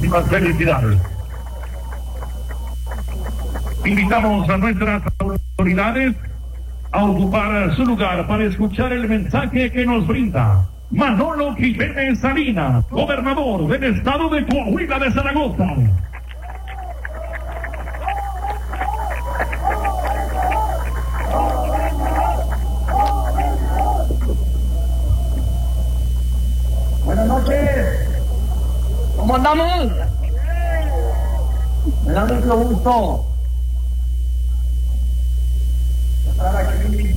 muchísimas felicidades. Invitamos a nuestras autoridades a ocupar su lugar para escuchar el mensaje que nos brinda Manolo Jiménez Salinas, gobernador del estado de Coahuila de Zaragoza. Buenas noches. ¿Cómo andamos? Me da mucho gusto estar aquí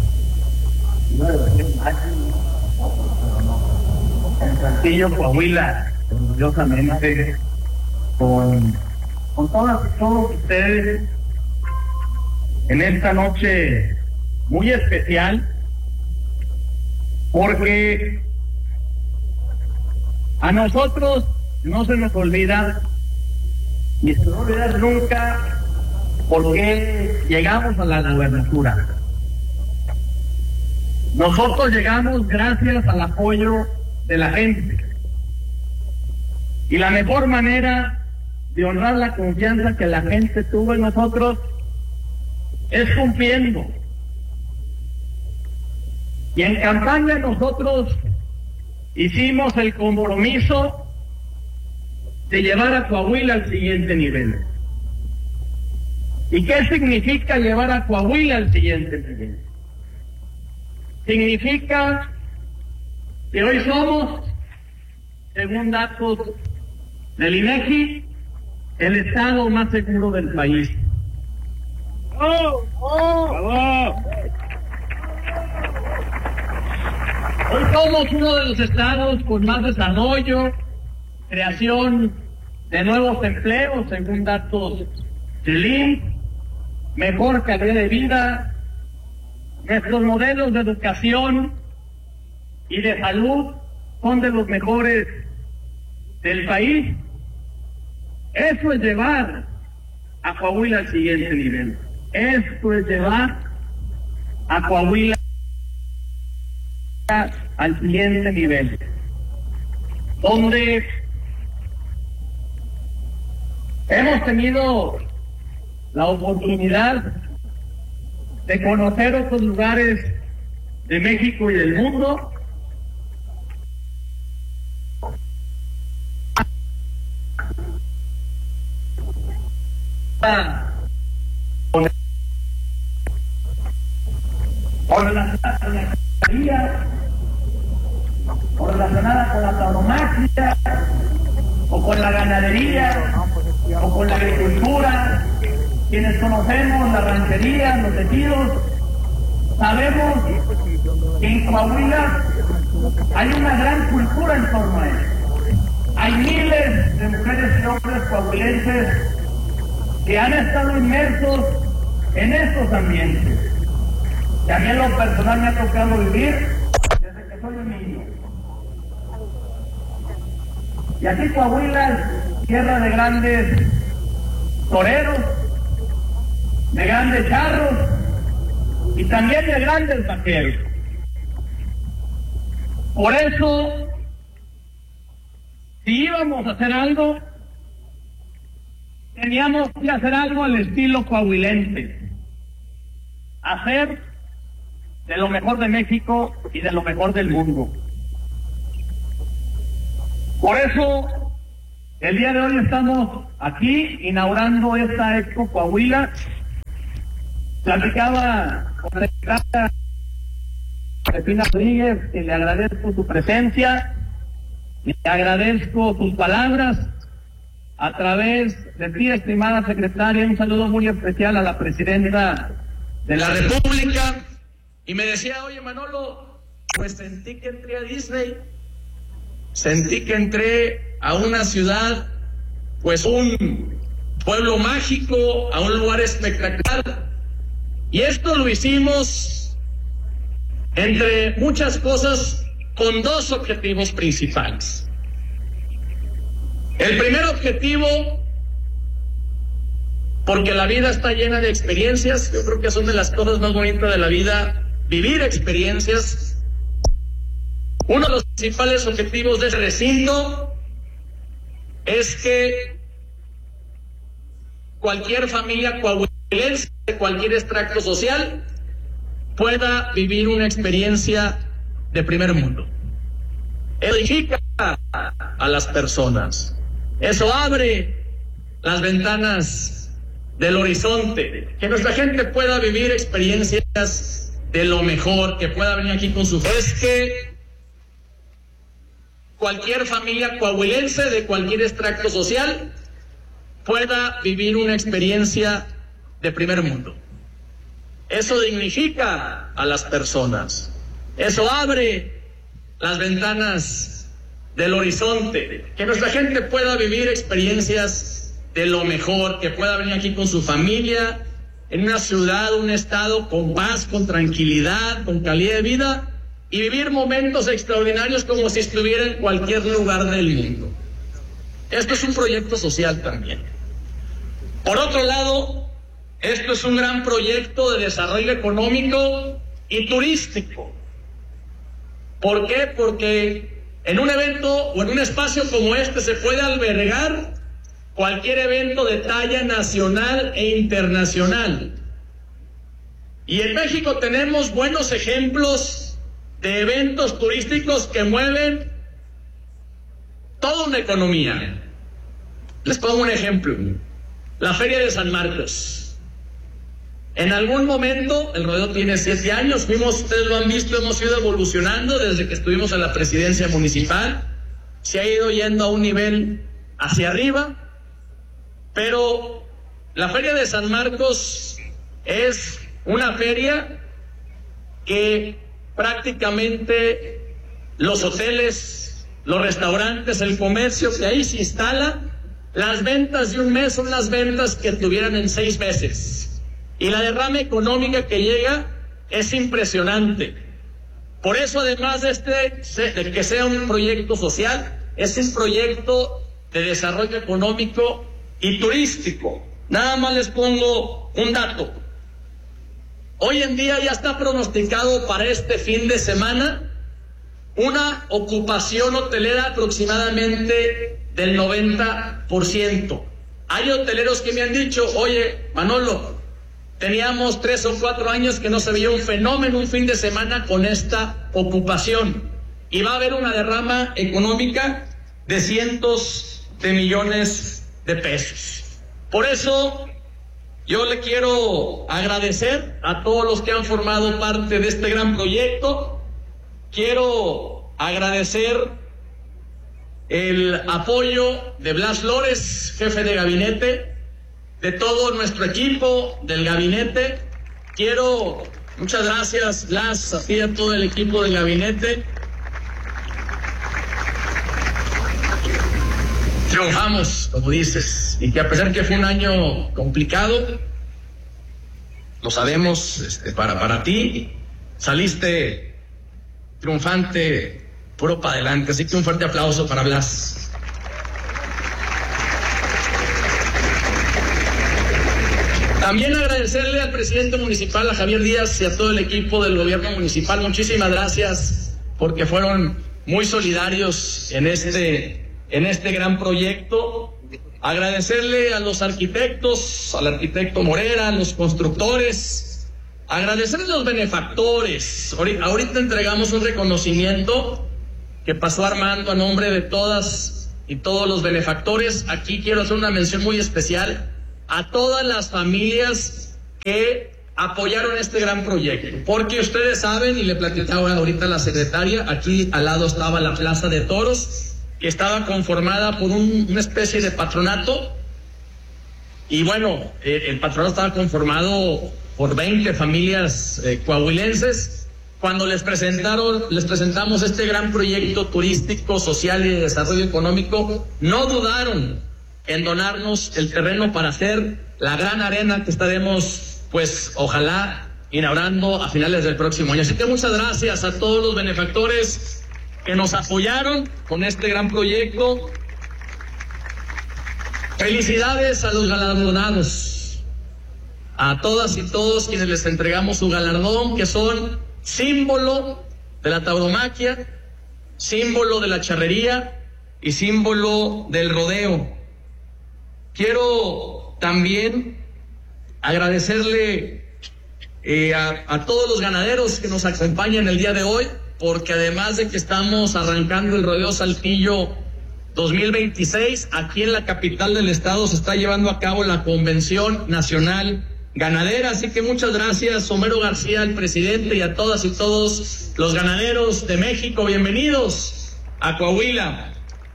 en Saltillo, Coahuila, orgullosamente con todos ustedes en esta noche muy especial, porque a nosotros no se nos olvida, ni se nos olvida nunca, por qué llegamos a la gubernatura. Nosotros llegamos gracias al apoyo de la gente. Y la mejor manera de honrar la confianza que la gente tuvo en nosotros es cumpliendo. Y en campaña nosotros hicimos el compromiso de llevar a Coahuila al siguiente nivel. ¿Y qué significa llevar a Coahuila al siguiente nivel? Significa que hoy somos, según datos del INEGI, el estado más seguro del país. Hoy somos uno de los estados con más desarrollo, creación de nuevos empleos, según datos del INSS, mejor calidad de vida, nuestros modelos de educación y de salud son de los mejores del país. Eso es llevar a Coahuila al siguiente nivel. Esto es llevar a Coahuila al siguiente nivel, donde hemos tenido la oportunidad de conocer otros lugares de México y del mundo. O relacionada con la tauromaquia, o con la ganadería, o con la agricultura. Quienes conocemos la ranchería, los ejidos, sabemos que en Coahuila hay una gran cultura en torno a eso. Hay miles de mujeres y hombres coahuilenses que han estado inmersos en estos ambientes, que a mí en lo personal me ha tocado vivir desde que soy un niño. Y aquí Coahuila es tierra de grandes toreros, de grandes charros y también de grandes vaqueros. Por eso, si íbamos a hacer algo, teníamos que hacer algo al estilo coahuilense. Hacer de lo mejor de México y de lo mejor del mundo. Por eso, el día de hoy estamos aquí inaugurando esta Expo Coahuila. Platicaba con la secretaria Cristina Rodríguez, y le agradezco su presencia, le agradezco sus palabras. A través de ti, estimada secretaria, un saludo muy especial a la presidenta de la República. Y me decía, oye Manolo, pues sentí que entré a Disney, sentí que entré a una ciudad, pues un pueblo mágico, a un lugar espectacular. Y esto lo hicimos, entre muchas cosas, con dos objetivos principales. El primer objetivo, porque la vida está llena de experiencias, yo creo que son de las cosas más bonitas de la vida, vivir experiencias. Uno de los principales objetivos de este recinto es que cualquier familia coahuilense de cualquier extracto social pueda vivir una experiencia de primer mundo. Eso edifica a las personas. Eso abre las ventanas del horizonte, que nuestra gente pueda vivir experiencias de lo mejor, que pueda venir aquí con su... Es que cualquier familia coahuilense de cualquier extracto social pueda vivir una experiencia de primer mundo. Eso dignifica a las personas. Eso abre las ventanas del horizonte, que nuestra gente pueda vivir experiencias de lo mejor, que pueda venir aquí con su familia, en una ciudad, un estado con paz, con tranquilidad, con calidad de vida, y vivir momentos extraordinarios como si estuviera en cualquier lugar del mundo. Esto es un proyecto social también. Por otro lado, esto es un gran proyecto de desarrollo económico y turístico. ¿Por qué? Porque en un evento o en un espacio como este se puede albergar cualquier evento de talla nacional e internacional. Y en México tenemos buenos ejemplos de eventos turísticos que mueven toda una economía. Les pongo un ejemplo. La Feria de San Marcos. En algún momento, el rodeo tiene 7 años, ustedes lo han visto, hemos ido evolucionando desde que estuvimos en la presidencia municipal, se ha ido yendo a un nivel hacia arriba, pero la Feria de San Marcos es una feria que prácticamente los hoteles, los restaurantes, el comercio que ahí se instala, las ventas de un mes son las ventas que tuvieran en 6 meses. Y la derrama económica que llega es impresionante. Por eso, además de que sea un proyecto social, es un proyecto de desarrollo económico y turístico. Nada más les pongo un dato. Hoy en día ya está pronosticado para este fin de semana una ocupación hotelera aproximadamente del 90%. Hay hoteleros que me han dicho, oye, Manolo, teníamos 3 o 4 años que no se veía un fenómeno un fin de semana con esta ocupación. Y va a haber una derrama económica de cientos de millones de pesos. Por eso yo le quiero agradecer a todos los que han formado parte de este gran proyecto. Quiero agradecer el apoyo de Blas Flores, jefe de gabinete, de todo nuestro equipo del gabinete. Muchas gracias, Blas, así a todo el equipo del gabinete. Triunfamos, como dices, y que a pesar que fue un año complicado, lo sabemos, para ti, saliste triunfante, puro para adelante, así que un fuerte aplauso para Blas. También agradecerle al presidente municipal, a Javier Díaz, y a todo el equipo del gobierno municipal. Muchísimas gracias, porque fueron muy solidarios en este gran proyecto. Agradecerle a los arquitectos, al arquitecto Morera, a los constructores, agradecerle a los benefactores. Ahorita entregamos un reconocimiento que pasó Armando a nombre de todas y todos los benefactores. Aquí quiero hacer una mención muy especial a todas las familias que apoyaron este gran proyecto, porque ustedes saben, y le platicaba ahorita a la secretaria, aquí al lado estaba la Plaza de Toros, que estaba conformada por una especie de patronato, y bueno, el patronato estaba conformado por 20 familias coahuilenses. Cuando les presentamos este gran proyecto turístico, social y de desarrollo económico, no dudaron en donarnos el terreno para hacer la gran arena que estaremos, pues, ojalá, inaugurando a finales del próximo año. Así que muchas gracias a todos los benefactores que nos apoyaron con este gran proyecto. Felicidades a los galardonados, a todas y todos quienes les entregamos su galardón, que son símbolo de la tauromaquia, símbolo de la charrería, y símbolo del rodeo. Quiero también agradecerle a todos los ganaderos que nos acompañan el día de hoy, porque además de que estamos arrancando el Rodeo Saltillo 2026, aquí en la capital del estado se está llevando a cabo la Convención Nacional Ganadera, así que muchas gracias, Homero García, el presidente, y a todas y todos los ganaderos de México. Bienvenidos a Coahuila.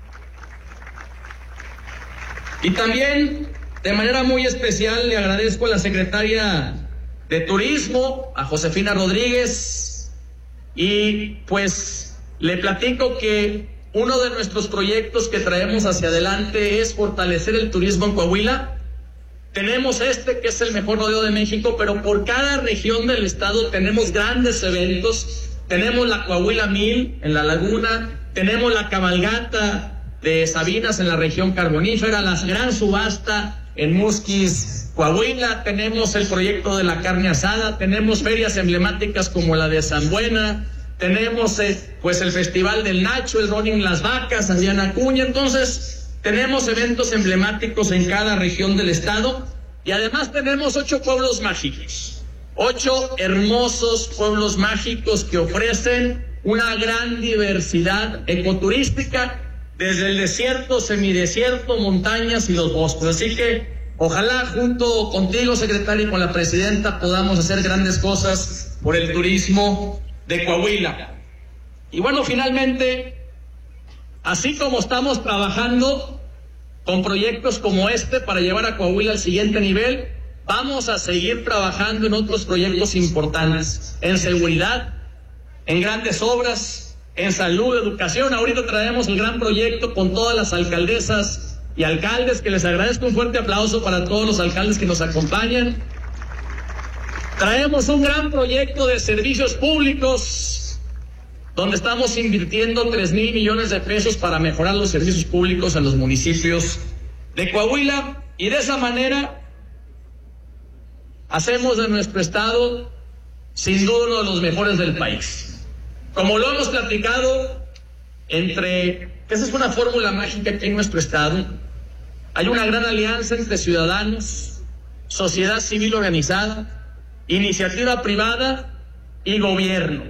Y también, de manera muy especial, le agradezco a la secretaria de Turismo, a Josefina Rodríguez, y pues le platico que uno de nuestros proyectos que traemos hacia adelante es fortalecer el turismo en Coahuila. Tenemos que es el mejor rodeo de México, pero por cada región del estado tenemos grandes eventos. Tenemos la Coahuila 1000 en La Laguna, tenemos la cabalgata de Sabinas en la región carbonífera, la gran subasta en Musquis, Coahuila, tenemos el proyecto de la carne asada, tenemos ferias emblemáticas como la de San Buena, tenemos pues el Festival del Nacho, el Running Las Vacas, Adriana Acuña. Entonces tenemos eventos emblemáticos en cada región del estado, y además tenemos 8 pueblos mágicos, 8 hermosos pueblos mágicos que ofrecen una gran diversidad ecoturística, desde el desierto, semidesierto, montañas y los bosques. Así que ojalá junto contigo, secretario, y con la presidenta podamos hacer grandes cosas por el turismo de Coahuila. Y bueno, finalmente, así como estamos trabajando con proyectos como para llevar a Coahuila al siguiente nivel, vamos a seguir trabajando en otros proyectos importantes, en seguridad, en grandes obras, en salud, educación. Ahorita traemos el gran proyecto con todas las alcaldesas y alcaldes, que les agradezco. Un fuerte aplauso para todos los alcaldes que nos acompañan. Traemos un gran proyecto de servicios públicos, donde estamos invirtiendo 3,000 millones de pesos para mejorar los servicios públicos en los municipios de Coahuila, y de esa manera hacemos de nuestro estado sin duda uno de los mejores del país. Como lo hemos platicado, esa es una fórmula mágica aquí en nuestro estado. Hay una gran alianza entre ciudadanos, sociedad civil organizada, iniciativa privada y gobierno.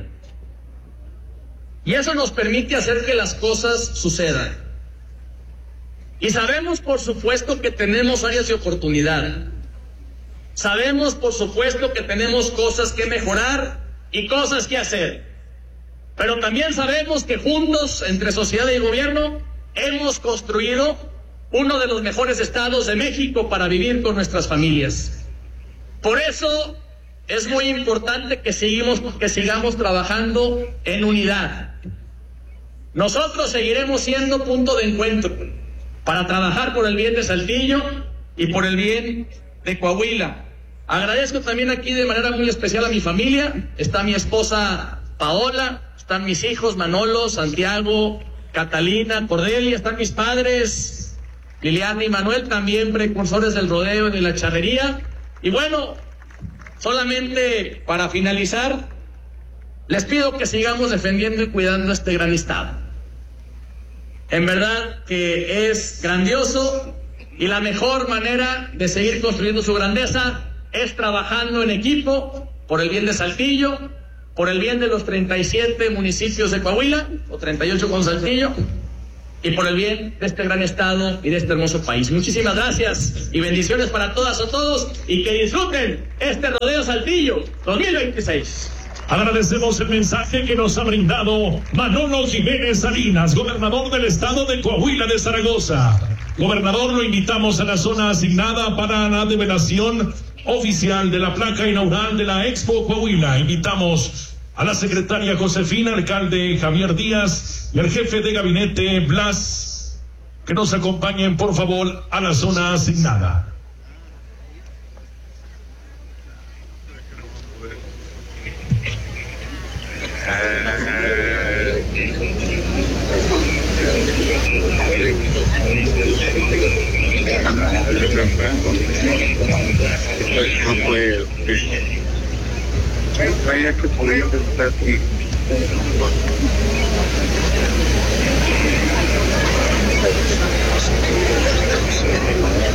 Y eso nos permite hacer que las cosas sucedan. Y sabemos, por supuesto, que tenemos áreas de oportunidad. Sabemos, por supuesto, que tenemos cosas que mejorar y cosas que hacer. Pero también sabemos que juntos, entre sociedad y gobierno, hemos construido uno de los mejores estados de México para vivir con nuestras familias. Por eso es muy importante que sigamos trabajando en unidad. Nosotros seguiremos siendo punto de encuentro para trabajar por el bien de Saltillo y por el bien de Coahuila. Agradezco también aquí de manera muy especial a mi familia. Está mi esposa Paola, están mis hijos Manolo, Santiago, Catalina, Cordelia, están mis padres Liliana y Manuel, también precursores del rodeo y de la charrería. Y bueno, solamente para finalizar, les pido que sigamos defendiendo y cuidando este gran estado. En verdad que es grandioso, y la mejor manera de seguir construyendo su grandeza es trabajando en equipo por el bien de Saltillo, por el bien de los 37 municipios de Coahuila, o 38 con Saltillo, y por el bien de este gran estado y de este hermoso país. Muchísimas gracias y bendiciones para todas y todos, y que disfruten este Rodeo Saltillo 2026. Agradecemos el mensaje que nos ha brindado Manolo Jiménez Salinas, gobernador del estado de Coahuila de Zaragoza. Gobernador, lo invitamos a la zona asignada para la develación oficial de la placa inaugural de la Expo Coahuila. Invitamos a la secretaria Josefina, alcalde Javier Díaz y al jefe de gabinete Blas, que nos acompañen por favor a la zona asignada. Vaya que podría estar aquí.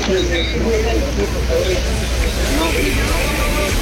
No.